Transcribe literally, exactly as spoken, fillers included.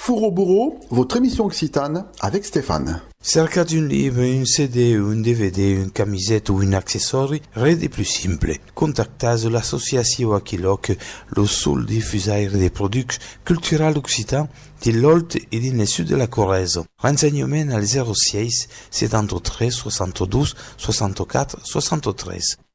Carrefour au Bourreau, votre émission occitane avec Stéphane. Cercate un livre, un C D, un D V D, une camisette ou un accessoire, rien de plus simple. Contactez l'association Aquiloc, le seul diffuseur des produits culturels occitans de l'Olt et du sud de la Corrèze. Renseignements al zéro six, soixante-treize, soixante-douze, soixante-quatre, soixante-treize.